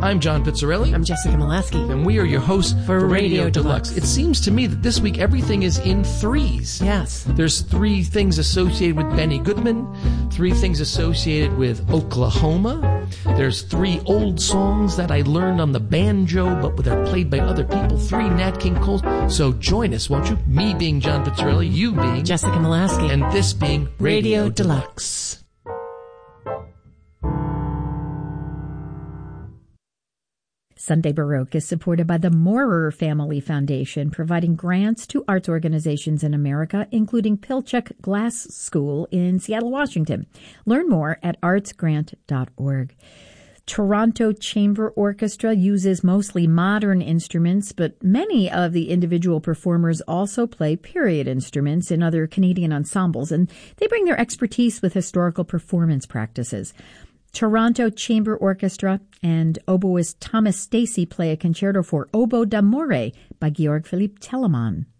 I'm John Pizzarelli. I'm Jessica Molaski. And we are your hosts for Radio Deluxe. It seems to me that this week everything is in threes. Yes. There's 3 things associated with Benny Goodman, 3 things associated with Oklahoma. There's 3 old songs that I learned on the banjo, but they're played by other people. 3 Nat King Coles. So join us, won't you? Me being John Pizzarelli, you being Jessica Molaski, and this being Radio Deluxe. Sunday Baroque is supported by the Maurer Family Foundation, providing grants to arts organizations in America, including Pilchuck Glass School in Seattle, Washington. Learn more at artsgrant.org. Toronto Chamber Orchestra uses mostly modern instruments, but many of the individual performers also play period instruments in other Canadian ensembles, and they bring their expertise with historical performance practices. Toronto Chamber Orchestra and oboist Thomas Stacy play a concerto for oboe d'amore by Georg Philipp Telemann.